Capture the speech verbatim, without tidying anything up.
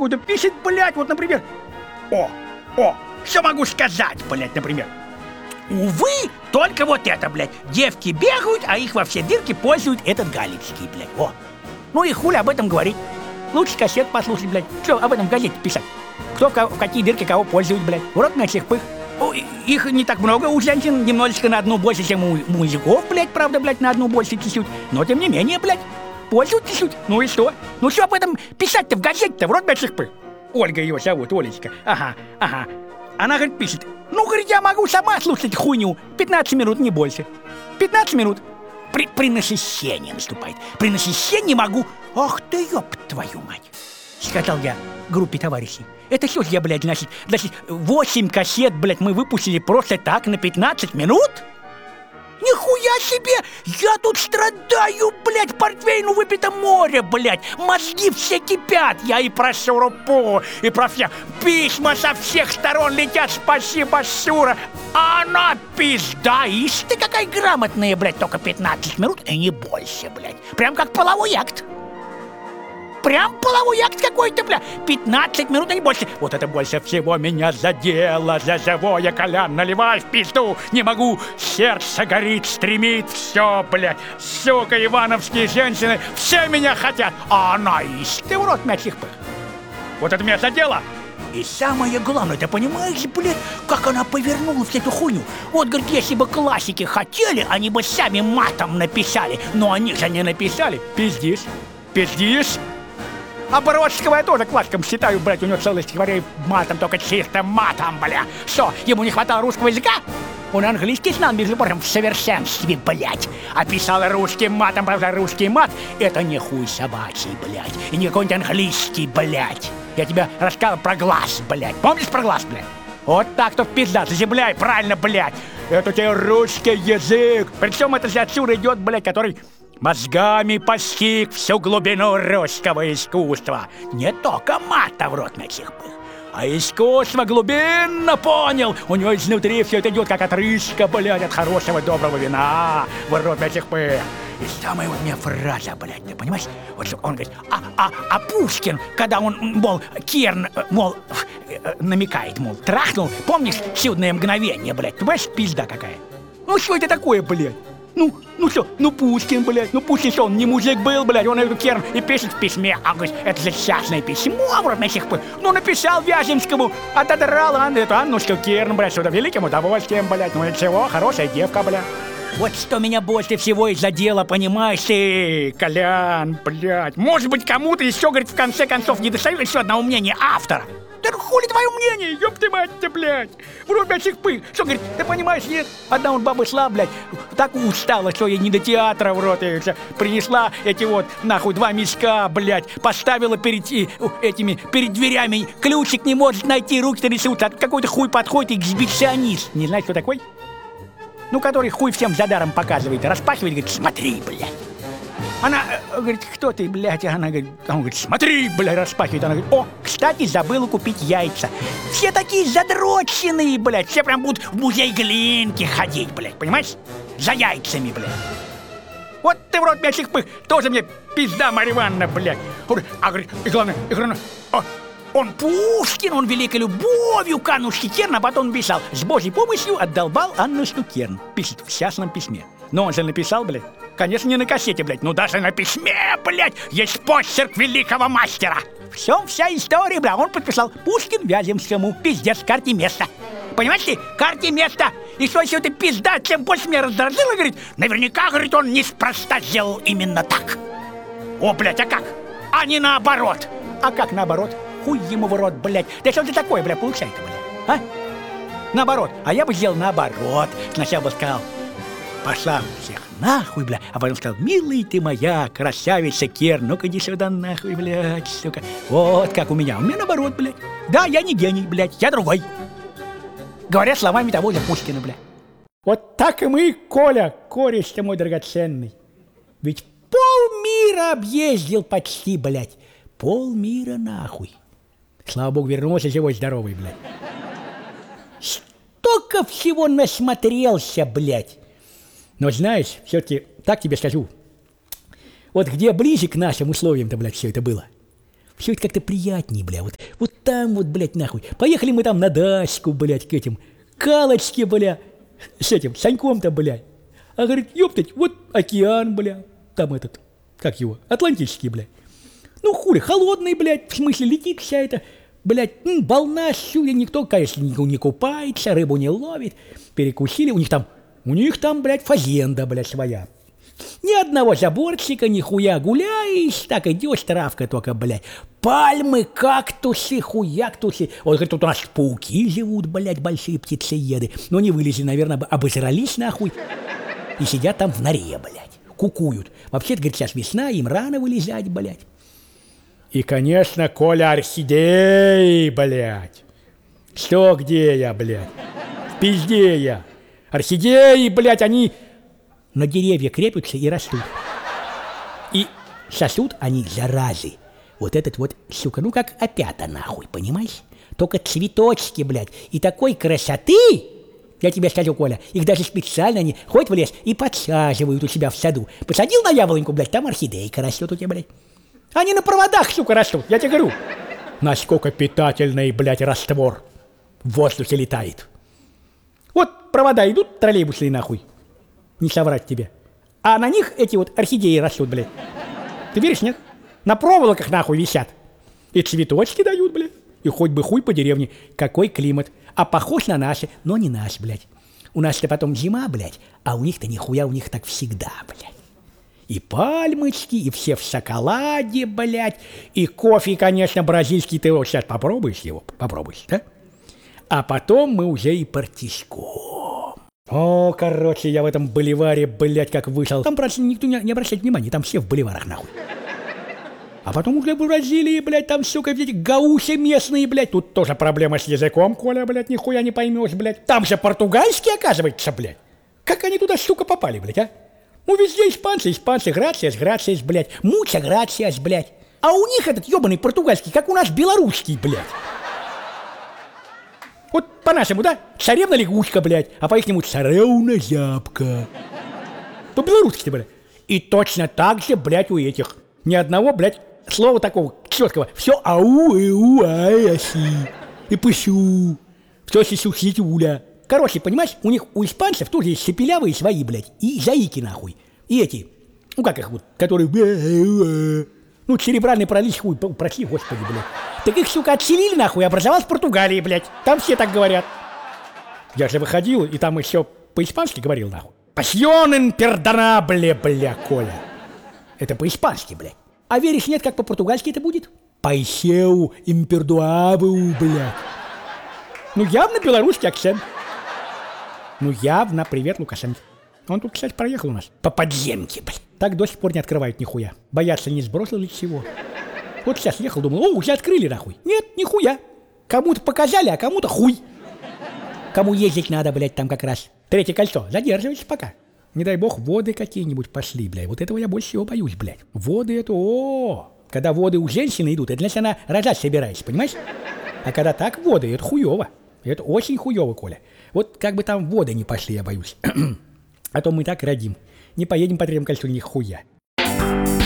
какой-то пишет, блядь, вот, например. О, о, что могу сказать, блядь, например. Увы, только вот это, блядь. Девки бегают, а их во все дырки пользуют этот галицкий, блядь. О. Ну и хули об этом говорить. Лучше кассет послушать, блядь. Что об этом в газете писать? Кто в, кого, в какие дырки кого пользует, блядь. Урок на всех пых. О, их не так много у женщин, немножечко на одну больше, чем у мужиков, блядь, правда, блядь, на одну больше чуть-чуть. Но тем не менее, блядь, пользуют чуть-чуть. Ну и что? Ну что об этом писать-то в газете-то? В рот на всех пых. Ольга ее зовут, Олечка. Ага, ага. Она, говорит, пишет. Ну, говорит, я могу сама слушать хуйню. пятнадцать минут, не больше. пятнадцать минут. При, при насыщении наступает. При насыщении могу... Ах ты, ёб твою мать! Сказал я группе товарищей. Это что ж я, блядь, значит, значит, восемь кассет, блядь, мы выпустили просто так на пятнадцать минут? Нихуя себе! Я тут страдаю, блядь, портвейну выпито море, блядь! Мозги все кипят! Я и про Шурупу, и про всех. Письма со всех сторон летят, спасибо, Шура! А она пизда! Ишь ты какая грамотная, блядь, только пятнадцать минут и не больше, блядь! Прям как половой акт! Прям половой акт какой-то, бля, пятнадцать минут, а не больше. Вот это больше всего меня задело. За живое, Колян, наливай в пизду. Не могу, сердце горит, стремит. Все, блядь, сука, ивановские женщины, все меня хотят. А она, ишь ты в рот мячих пых. Вот это меня задело. И самое главное, ты понимаешь, блядь, как она повернула всю эту хуйню? Вот, говорит, если бы классики хотели, они бы сами матом написали. Но они же не написали. Пиздишь, пиздишь. А Бродского я тоже классиком считаю, блядь, у него целое стихотворение матом, только чисто матом, бля. Что, ему не хватало русского языка? Он английский знал, между прочим, в совершенстве, блядь. А писал русским матом, правда, русский мат — это не хуй собачий, блядь. И не какой-нибудь английский, блядь. Я тебе рассказал про глаз, блядь. Помнишь про глаз, блядь? Вот так-то пизда, заземляй, правильно, блядь. Это тебе русский язык. Причем это же отсюда идет, блядь, который... мозгами постиг всю глубину русского искусства. Не только мата в рот на сих пых, а искусство глубинно понял. У него изнутри все это идет как отрыжка, блядь, от хорошего доброго вина в рот на сих пых. И самая вот у меня фраза, блядь, ты понимаешь? Вот он говорит, а, а, а Пушкин, когда он, мол, Керн, мол, намекает, мол, трахнул, помнишь чудное мгновение, блядь? Ты понимаешь, пизда какая? Ну что это такое, блядь? Ну, ну что, ну Пушкин, блядь, ну Пушкин что, он не мужик был, блядь, он эту Керн и пишет в письме, а говорит, это же частное письмо, вроде на сих пор. Ну написал Вяземскому, отодрал Анну, эту Аннушку Керн, блядь, что-то великим удовольствием, блядь, ну ничего, хорошая девка, блядь. Вот что меня больше всего и задело, понимаешь ты, Колян, блядь. Может быть, кому-то еще, говорит, в конце концов не достает еще одного мнения автора. Да хули твое мнение, ёб ты мать-то, блядь! Вроде мячих пых. Что, говорит, ты понимаешь, нет? Одна вот баба шла, блядь, так устала, что ей не до театра в рот. И принесла эти вот, нахуй, два мешка, блядь, поставила перед и, этими, перед дверями, ключик не может найти, руки трясутся, а какой-то хуй подходит, эксбиционист. Не знаешь, кто такой? Ну, который хуй всем за даром показывает, распахивает, говорит, смотри, блядь. Она э, говорит, кто ты, блядь? Она говорит, он говорит, смотри, блядь, распахивает. Она говорит, о, кстати, забыла купить яйца. Все такие задроченные, блядь. Все прям будут в музей Глинки ходить, блядь, понимаешь? За яйцами, блядь. Вот ты в рот мячих пых, тоже мне пизда, Марья Ивановна, блядь. А говорит, и главное, и главное, о, он Пушкин, он великой любовью к Аннушке Керн, а потом писал, с Божьей помощью отдолбал Аннушку Керн. Пишет в частном письме. Но он же написал, блядь, конечно, не на кассете, блядь, но даже на письме, блядь, есть почерк великого мастера. Все, вся история, бля, он подписал Пушкин Вяземскому, пиздец, карте места. Понимаешь ты, карте места. И что еще ты пизда, чем больше меня раздражила, говорит, наверняка, говорит, он неспроста сделал именно так. О, блядь, а как? А не наоборот. А как наоборот? Хуй ему в рот, блядь. Да что ты такое, бля, получается, блядь, а? Наоборот, а я бы сделал наоборот. Сначала бы сказал, пошла всех нахуй, бля, а потом сказал, милый ты моя, красавица Керн, ну-ка иди сюда нахуй, блядь, сука. Вот как у меня, у меня наоборот, блядь. Да, я не гений, блядь, я другой. Говоря словами того же Пушкина, блядь. Вот так и мы, Коля, кореш ты мой драгоценный. Ведь полмира объездил почти, блядь. Полмира нахуй. Слава богу, вернулся живой, здоровый, блядь. Столько всего насмотрелся, блядь. Но знаешь, все-таки, так тебе скажу, вот где ближе к нашим условиям-то, блядь, все это было, Все это как-то приятнее, бля. Вот, вот там вот, блядь, нахуй. Поехали мы там на дачку, блядь, к этим. Калочке, бля. С этим, Саньком-то, бля. А говорит, ёптать, вот океан, бля. Там этот, как его, Атлантический, бля. Ну, хули, холодный, блядь, в смысле, летит вся эта, блядь, м, волна сюда, никто, конечно, не, не купается, рыбу не ловит. Перекусили, у них там, у них там, блядь, фазенда, блядь, своя. Ни одного заборчика, нихуя гуляешь, так идешь, травка только, блядь. Пальмы, кактусы, хуяктусы. Он говорит, тут у нас пауки живут, блядь, большие птицееды. Но не вылезли, наверное, обосрались нахуй. И сидят там в норе, блядь, кукуют. Вообще-то, говорит, сейчас весна, им рано вылезать, блядь. И, конечно, Коля, орхидеи, блядь. Что, где я, блядь? В пизде я. Орхидеи, блядь, они на деревья крепятся и растут. И сосут они заразы. Вот этот вот, сука, ну как опята нахуй, понимаешь? Только цветочки, блядь, и такой красоты, я тебе скажу, Коля, их даже специально они ходят в лес и подсаживают у себя в саду. Посадил на яблоньку, блядь, там орхидейка растет у тебя, блядь. Они на проводах, сука, растут, я тебе говорю. Насколько питательный, блядь, раствор в воздухе летает. Вот провода идут, троллейбусные нахуй. Не соврать тебе. А на них эти вот орхидеи растут, блядь. Ты веришь, нет? На проволоках нахуй висят. И цветочки дают, блядь. И хоть бы хуй по деревне. Какой климат. А похож на наши, но не наш, блядь. У нас-то потом зима, блядь. А у них-то нихуя, у них так всегда, блядь. И пальмочки, и все в шоколаде, блядь. И кофе, конечно, бразильский. Ты вот сейчас попробуешь его? Попробуешь, да? А потом мы уже и партишком. О, короче, я в этом боливаре, блядь, как вышел. Там, правда, никто не, не обращает внимания, там все в боливарах, нахуй. А потом уже в Бразилии, блядь, там, сука, эти гауси местные, блядь. Тут тоже проблема с языком, Коля, блядь, нихуя не поймешь, блядь. Там же португальский, оказывается, блядь. Как они туда, сука, попали, блядь, а? Ну, везде испанцы, испанцы, грациас, грациас, блядь. Муча грациас, блядь. А у них этот ебаный португальский, как у нас белорусский, блядь. Вот по-нашему, да? Царевна лягушка, блядь, а по-ихнему царевна зябка. По-белорусски, блядь. И точно так же, блядь, у этих. Ни одного, блядь, слова такого четкого. Все ау, эу, ай, аси. И пышу. Все сисю, ситюля. Короче, понимаешь, у них, у испанцев тоже есть шепелявые свои, блядь, и заики, нахуй. И эти, ну как их вот, которые... Ну, церебральный паралич, хуй, прости, господи, блядь. Так их, сука, отселили, нахуй, и образовалась в Португалии, блядь. Там все так говорят. Я же выходил, и там еще по-испански говорил, нахуй. Пасьон импердонабле, бля, Коля. Это по-испански, блядь. А веришь, нет, как по-португальски это будет? Пайсеу импердуаву, блядь. Ну, явно белорусский акцент. Ну, явно привет, Лукашенко. Он тут, кстати, проехал у нас. По подземке, блядь. Так до сих пор не открывают нихуя. Боятся, не сбросил ли чего. Вот сейчас ехал, думал, о, уже открыли, нахуй. Нет, нихуя. Кому-то показали, а кому-то хуй. Кому ездить надо, блядь, там как раз. Третье кольцо. Задерживайся пока. Не дай бог, воды какие-нибудь пошли, блядь. Вот этого я больше всего боюсь, блядь. Воды это, о, когда воды у женщины идут, это значит, она рожать собирается, понимаешь? А когда так воды, это хуево. Это очень хуево, Коля. Вот как бы там воды не пошли, я боюсь. А то мы так родим. Не поедем по третьему кольцу ни хуя.